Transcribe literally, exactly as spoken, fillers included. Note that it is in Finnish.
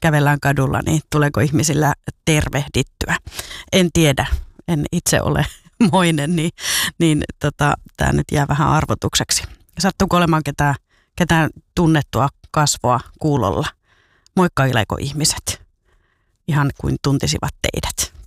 kävellään kadulla, niin tuleeko ihmisillä tervehdittyä? En tiedä, en itse ole moinen, niin, niin tota, tämä nyt jää vähän arvotukseksi. Sattuuko olemaan ketään, ketään tunnettua kasvoa kuulolla? Moikkaileeko ihmiset? Ihan kuin tuntisivat teidät.